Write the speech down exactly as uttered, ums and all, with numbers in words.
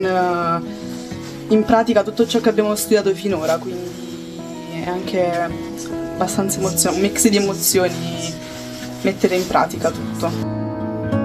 in pratica tutto ciò che abbiamo studiato finora, quindi è anche abbastanza emozione, un mix di emozioni mettere in pratica tutto.